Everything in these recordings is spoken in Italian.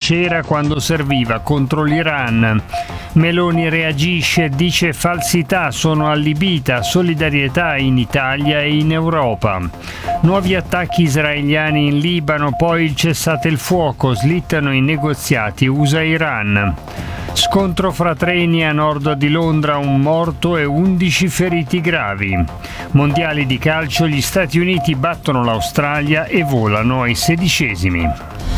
c'era quando serviva contro l'Iran. Meloni reagisce, dice falsità, sono allibita, solidarietà in Italia e in Europa. Nuovi attacchi israeliani in Libano, poi il cessate il fuoco, slittano i negoziati USA-Iran. Scontro fra treni a nord di Londra, un morto e 11 feriti gravi. Mondiali di calcio, gli Stati Uniti battono l'Australia e volano ai 16esimi.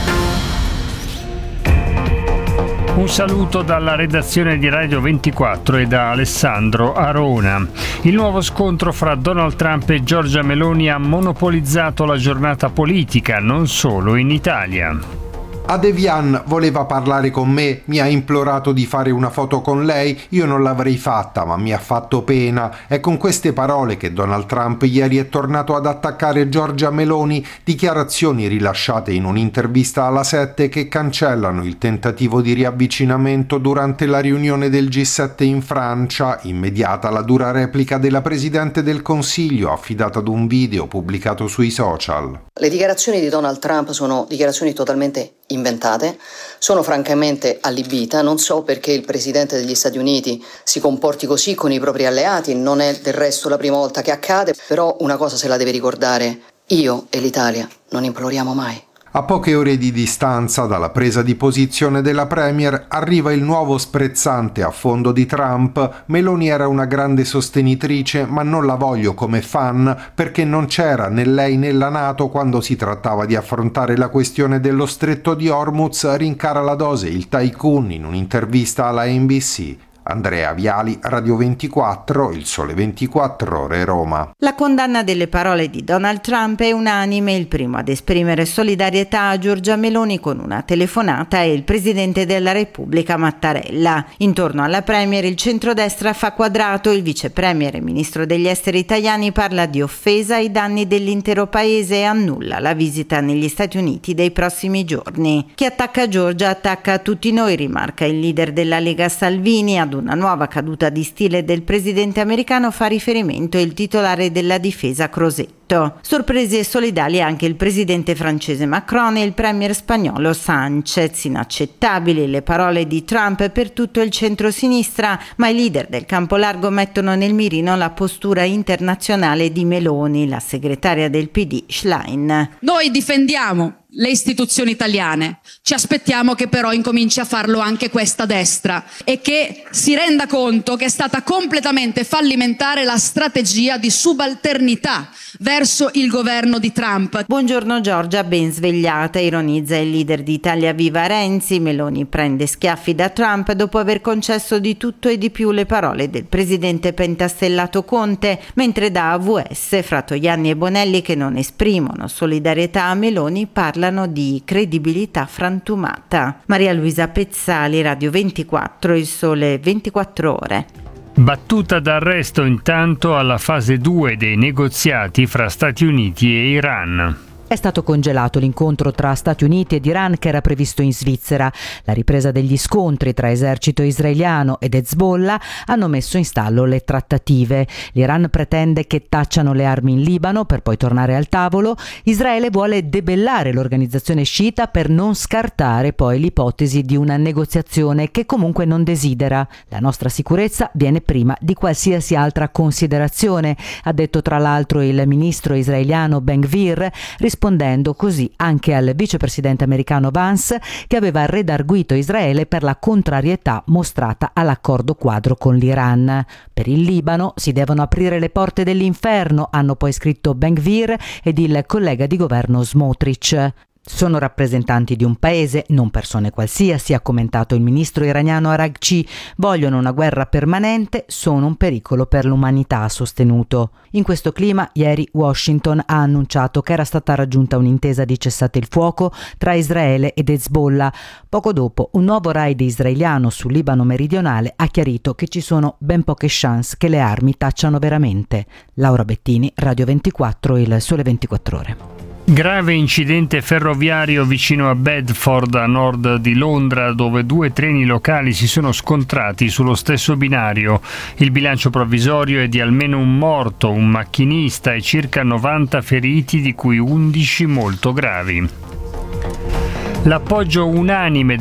Un saluto dalla redazione di Radio 24 e da Alessandro Arona. Il nuovo scontro fra Donald Trump e Giorgia Meloni ha monopolizzato la giornata politica, non solo in Italia. Ad Evian voleva parlare con me, mi ha implorato di fare una foto con lei, io non l'avrei fatta, ma mi ha fatto pena. È con queste parole che Donald Trump ieri è tornato ad attaccare Giorgia Meloni, dichiarazioni rilasciate in un'intervista alla 7 che cancellano il tentativo di riavvicinamento durante la riunione del G7 in Francia, immediata la dura replica della Presidente del Consiglio affidata ad un video pubblicato sui social. Le dichiarazioni di Donald Trump sono dichiarazioni totalmente inventate, sono francamente allibita, non so perché il Presidente degli Stati Uniti si comporti così con i propri alleati, non è del resto la prima volta che accade, però una cosa se la deve ricordare, io e l'Italia non imploriamo mai. A poche ore di distanza dalla presa di posizione della Premier arriva il nuovo sprezzante affondo di Trump. Meloni era una grande sostenitrice, ma non la voglio come fan perché non c'era né lei né la NATO quando si trattava di affrontare la questione dello stretto di Hormuz, rincara la dose il tycoon in un'intervista alla NBC. Andrea Viali, Radio 24, Il Sole 24 Ore, Roma. La condanna delle parole di Donald Trump è unanime. Il primo ad esprimere solidarietà a Giorgia Meloni con una telefonata è il Presidente della Repubblica Mattarella. Intorno alla Premier il centrodestra fa quadrato. Il Vice Premier e Ministro degli Esteri italiani parla di offesa ai danni dell'intero paese e annulla la visita negli Stati Uniti dei prossimi giorni. Chi attacca Giorgia attacca tutti noi, rimarca il leader della Lega Salvini. Ad una nuova caduta di stile del presidente americano fa riferimento il titolare della difesa Crosetto. Sorpresi e solidali anche il presidente francese Macron e il premier spagnolo Sanchez. Inaccettabili le parole di Trump per tutto il centro-sinistra, ma i leader del campo largo mettono nel mirino la postura internazionale di Meloni, la segretaria del PD Schlein. Noi difendiamo le istituzioni italiane, ci aspettiamo che però incominci a farlo anche questa destra e che si renda conto che è stata completamente fallimentare la strategia di subalternità verso il governo di Trump. Buongiorno Giorgia, ben svegliata, ironizza il leader di Italia Viva Renzi. Meloni prende schiaffi da Trump dopo aver concesso di tutto e di più le parole del presidente pentastellato Conte, mentre da AVS Fratoianni e Bonelli, che non esprimono solidarietà a Meloni, parlano di credibilità frantumata. Maria Luisa Pezzali, Radio 24, Il Sole 24 Ore. Battuta d'arresto intanto alla fase 2 dei negoziati fra Stati Uniti e Iran. È stato congelato l'incontro tra Stati Uniti ed Iran che era previsto in Svizzera. La ripresa degli scontri tra esercito israeliano ed Hezbollah hanno messo in stallo le trattative. L'Iran pretende che tacciano le armi in Libano per poi tornare al tavolo. Israele vuole debellare l'organizzazione sciita per non scartare poi l'ipotesi di una negoziazione che comunque non desidera. La nostra sicurezza viene prima di qualsiasi altra considerazione, ha detto tra l'altro il ministro israeliano Ben-Gvir, rispondendo così anche al vicepresidente americano Vance, che aveva redarguito Israele per la contrarietà mostrata all'accordo quadro con l'Iran. Per il Libano si devono aprire le porte dell'inferno, hanno poi scritto Ben-Gvir ed il collega di governo Smotrich. Sono rappresentanti di un paese, non persone qualsiasi, ha commentato il ministro iraniano Araghchi. Vogliono una guerra permanente, sono un pericolo per l'umanità, ha sostenuto. In questo clima, ieri Washington ha annunciato che era stata raggiunta un'intesa di cessate il fuoco tra Israele ed Hezbollah. Poco dopo, un nuovo raid israeliano sul Libano meridionale ha chiarito che ci sono ben poche chance che le armi tacciano veramente. Laura Bettini, Radio 24, Il Sole 24 Ore. Grave incidente ferroviario vicino a Bedford, a nord di Londra, dove 2 treni locali si sono scontrati sullo stesso binario. Il bilancio provvisorio è di almeno un morto, un macchinista e circa 90 feriti, di cui 11 molto gravi. L'appoggio unanime